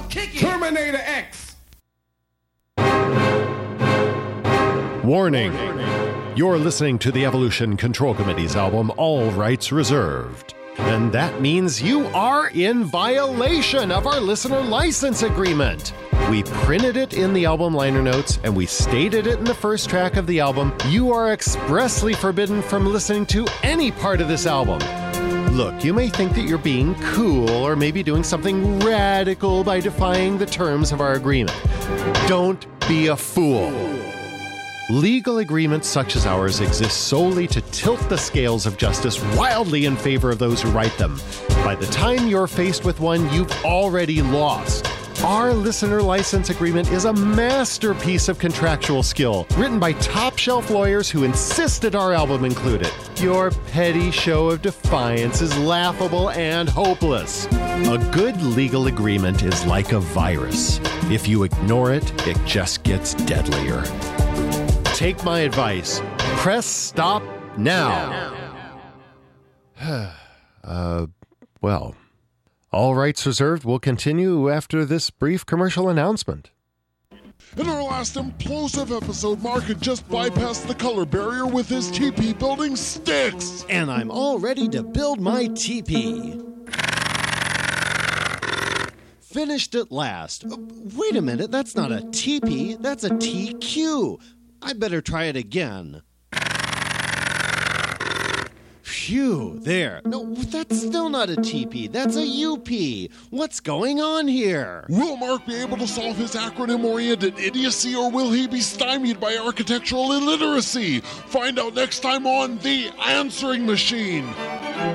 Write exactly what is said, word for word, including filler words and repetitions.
I'll kick it. Terminator X. Warning. You're listening to the Evolution Control Committee's album, All Rights Reserved. And that means you are in violation of our listener license agreement. We printed it in the album liner notes, and we stated it in the first track of the album. You are expressly forbidden from listening to any part of this album. Look, you may think that you're being cool or maybe doing something radical by defying the terms of our agreement. Don't be a fool. Legal agreements such as ours exist solely to tilt the scales of justice wildly in favor of those who write them. By the time you're faced with one, you've already lost. Our listener license agreement is a masterpiece of contractual skill, written by top-shelf lawyers who insisted our album include it. Your petty show of defiance is laughable and hopeless. A good legal agreement is like a virus. If you ignore it, it just gets deadlier. Take my advice. Press stop now. uh, well, All Rights Reserved will continue after this brief commercial announcement. In our last implosive episode, Mark had just bypassed the color barrier with his teepee building sticks. And I'm all ready to build my teepee. Finished at last. Uh, wait a minute, that's not a teepee, that's a T Q. I better try it again. Phew, there. No, that's still not a teepee. That's a U P. What's going on here? Will Mark be able to solve his acronym-oriented idiocy, or will he be stymied by architectural illiteracy? Find out next time on The Answering Machine.